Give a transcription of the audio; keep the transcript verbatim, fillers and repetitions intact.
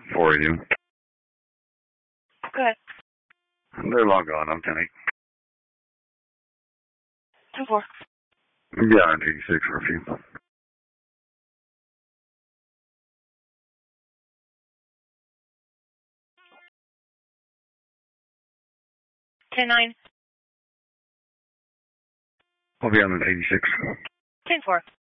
Four of you. Go ahead. They're long gone. I'm ten eight. ten four. Yeah, I'm eighty-six for a few. ten nine. I'll be on an eighty-six. ten four.